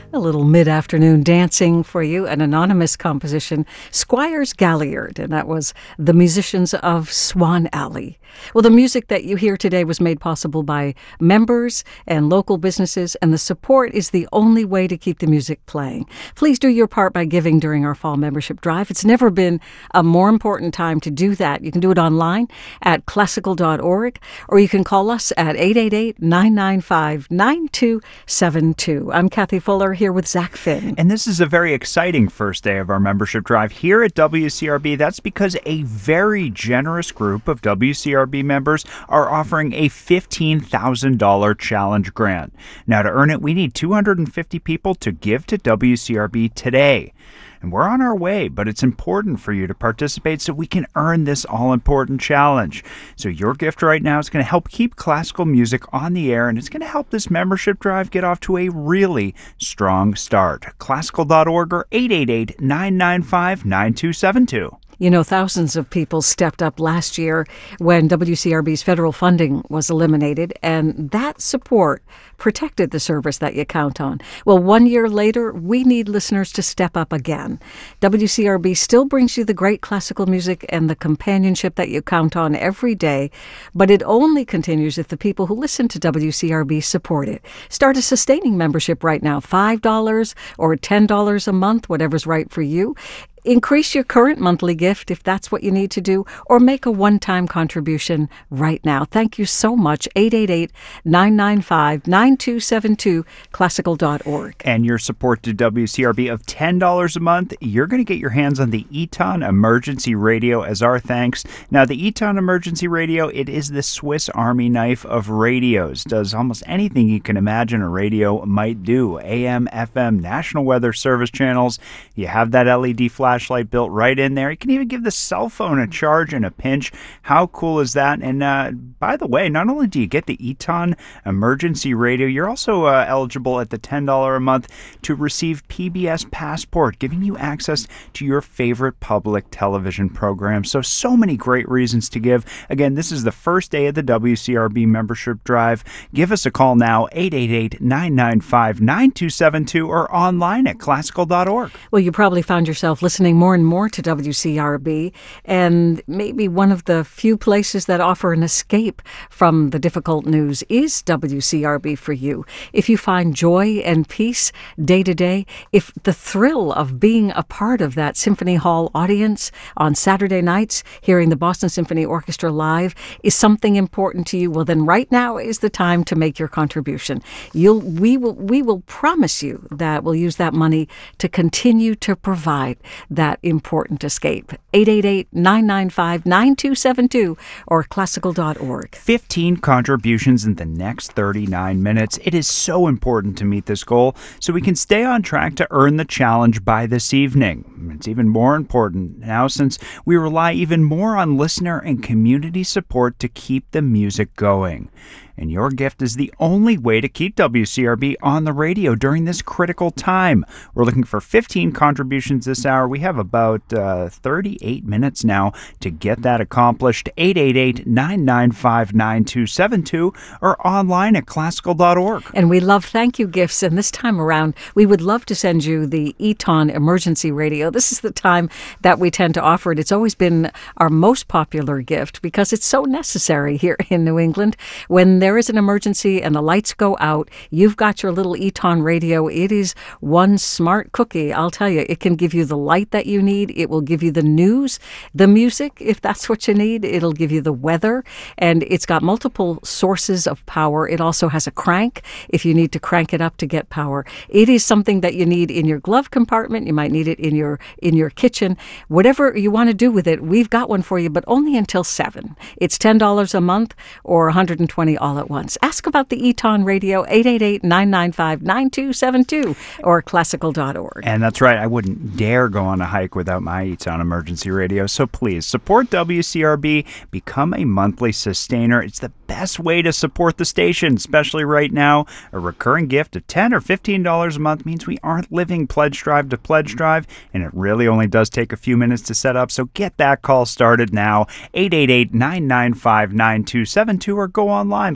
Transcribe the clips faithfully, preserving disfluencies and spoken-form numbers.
A little mid-afternoon dancing for you, an anonymous composition, Squires Galliard, and that was the musicians of Swan Alley. Well, the music that you hear today was made possible by members and local businesses, and the support is the only way to keep the music playing. Please do your part by giving during our fall membership drive. It's never been a more important time to do that. You can do it online at classical dot org, or you can call us at eight eight eight, nine nine five, nine two seven two. I'm Kathy Fuller here with Zach Finn. And this is a very exciting first day of our membership drive here at W C R B. That's because a very generous group of W C R B members are offering a fifteen thousand dollars challenge grant. Now, to earn it, we need two hundred fifty people to give to W C R B today. And we're on our way, but it's important for you to participate so we can earn this all-important challenge. So your gift right now is going to help keep classical music on the air, and it's going to help this membership drive get off to a really strong start. classical dot org or eight eight eight, nine nine five, nine two seven two. You know, thousands of people stepped up last year when W C R B's federal funding was eliminated, and that support protected the service that you count on. Well, one year later, we need listeners to step up again. W C R B still brings you the great classical music and the companionship that you count on every day, but it only continues if the people who listen to W C R B support it. Start a sustaining membership right now, five dollars or ten dollars a month, whatever's right for you. Increase your current monthly gift if that's what you need to do, or make a one-time contribution right now. Thank you so much. eight eight eight, nine nine five, nine two seven two, classical dot org. And your support to W C R B of ten dollars a month, you're going to get your hands on the Eton Emergency Radio as our thanks. Now, the Eton Emergency Radio, it is the Swiss Army knife of radios. Does almost anything you can imagine a radio might do. A M, F M, National Weather Service channels. You have that L E D flash flashlight built right in there. You can even give the cell phone a charge in a pinch. How cool is that? And uh, by the way, not only do you get the Eton Emergency Radio, you're also uh, eligible at the ten dollars a month to receive P B S Passport, giving you access to your favorite public television programs. So, so many great reasons to give. Again, this is the first day of the W C R B membership drive. Give us a call now, eight eight eight, nine nine five, nine two seven two, or online at classical dot org. Well, you probably found yourself listening more and more to W C R B, and maybe one of the few places that offer an escape from the difficult news is W C R B for you. If you find joy and peace day to day, if the thrill of being a part of that Symphony Hall audience on Saturday nights, hearing the Boston Symphony Orchestra live, is something important to you, well, then right now is the time to make your contribution. You'll, we will, we will promise you that we'll use that money to continue to provide that important escape. eight eight eight, nine nine five, nine two seven two or classical dot org. fifteen contributions in the next thirty-nine minutes. It is so important to meet this goal so we can stay on track to earn the challenge by this evening. It's even more important now since we rely even more on listener and community support to keep the music going. And your gift is the only way to keep W C R B on the radio during this critical time. We're looking for fifteen contributions this hour. We have about uh, thirty-eight minutes now to get that accomplished. eight eight eight, nine nine five, nine two seven two or online at classical dot org. And we love thank you gifts. And this time around, we would love to send you the Eton Emergency Radio. This is the time that we tend to offer it. It's always been our most popular gift because it's so necessary here in New England. When there is an emergency and the lights go out, you've got your little Eton radio. It is one smart cookie. I'll tell you, it can give you the light that you need. It will give you the news, the music, if that's what you need. It'll give you the weather, and it's got multiple sources of power. It also has a crank if you need to crank it up to get power. It is something that you need in your glove compartment. You might need it in your in your kitchen. Whatever you want to do with it, we've got one for you, but only until seven. It's ten dollars a month or one hundred twenty dollars all at once. Ask about the Eton Radio, eight eight eight, nine nine five, nine two seven two or classical dot org. And that's right. I wouldn't dare go on a hike without my Eton Emergency Radio. So please support W C R B. Become a monthly sustainer. It's the best way to support the station, especially right now. A recurring gift of ten dollars or fifteen dollars a month means we aren't living pledge drive to pledge drive, and it really only does take a few minutes to set up. So get that call started now. eight eight eight, nine nine five, nine two seven two or go online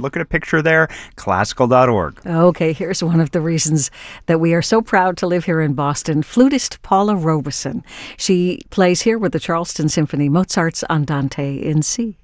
look at a picture there, classical dot org. Okay, here's one of the reasons that we are so proud to live here in Boston. Flutist Paula Robeson. She plays here with the Charleston Symphony, Mozart's Andante in C.